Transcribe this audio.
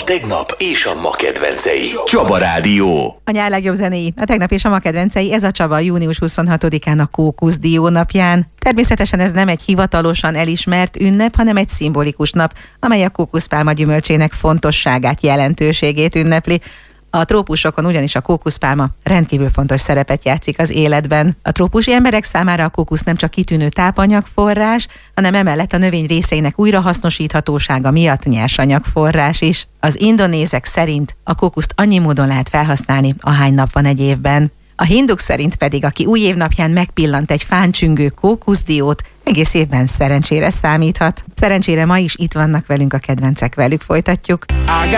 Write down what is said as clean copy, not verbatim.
tegnap és a ma kedvencei. Csaba Rádió. A nyár legjobb zenéi, a tegnap és a ma kedvencei, ez a Csaba június 26-án a Kókuszdió napján. Természetesen ez nem egy hivatalosan elismert ünnep, hanem egy szimbolikus nap, amely a kókuszpálma gyümölcsének fontosságát, jelentőségét ünnepli. A trópusokon ugyanis a kókuszpálma rendkívül fontos szerepet játszik az életben. A trópusi emberek számára a kókusz nem csak kitűnő tápanyagforrás, hanem emellett a növény részeinek újrahasznosíthatósága miatt nyersanyagforrás is. Az indonézek szerint a kókuszt annyi módon lehet felhasználni, ahány nap van egy évben. A hinduk szerint pedig, aki új év napján megpillant egy fán csüngő kókuszdiót, egész évben szerencsére számíthat. Szerencsére ma is itt vannak velünk a kedvencek, velük folytatjuk.